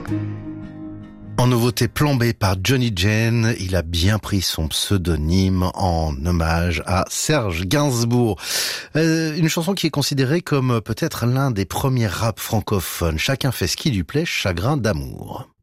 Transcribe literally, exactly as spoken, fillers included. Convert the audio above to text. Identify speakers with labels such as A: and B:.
A: En nouveauté, Plan B par Johnny Jane, il a bien pris son pseudonyme en hommage à Serge Gainsbourg. Euh, une chanson qui est considérée comme peut-être l'un des premiers rap francophones. Chacun fait ce qui lui plaît, chagrin d'amour.